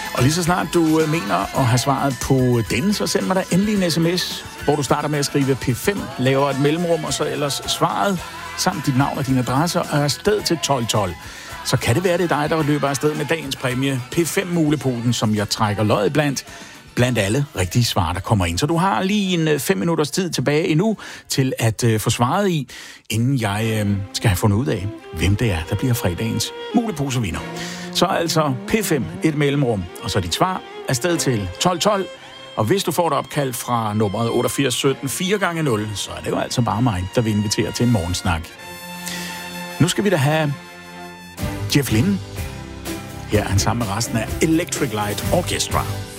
Og lige så snart du mener at have svaret på den, så send mig da endelig en sms, hvor du starter med at skrive P5, laver et mellemrum, og så ellers svaret, samt dit navn og din adresse, og er afsted til 1212. Så kan det være, det er dig, der løber afsted med dagens præmie, P5-mulepoten, som jeg trækker løjet blandt alle rigtige svar, der kommer ind. Så du har lige en 5 minutters tid tilbage endnu til at få svaret i, inden jeg skal have fundet ud af, hvem det er, der bliver fredagens muleposevinder. Så altså P5, et mellemrum, og så dit svar afsted til 1212. Og hvis du får et opkald fra nummeret 8817 4x0, så er det jo altså bare mig, der vil invitere til en morgensnak. Nu skal vi da have Jeff Lynne. Her er han sammen med resten af Electric Light Orchestra.